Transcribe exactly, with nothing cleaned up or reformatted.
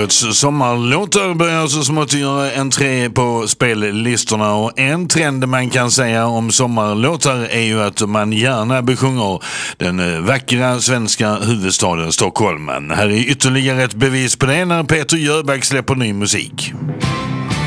Årets sommarlåtar börjar så smått göra entré på spellistorna, och en trend man kan säga om sommarlåtar är ju att man gärna besjunger den vackra svenska huvudstaden Stockholm. Här är ytterligare ett bevis på det när Peter Jöback släpper ny musik.